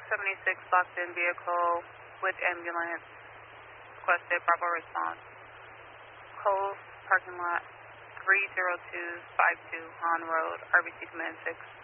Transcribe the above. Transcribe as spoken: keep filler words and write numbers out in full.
seventy-six locked in vehicle with ambulance. Requested Bravo response. Cove parking lot three zero two five two Han Road, R B C Command six.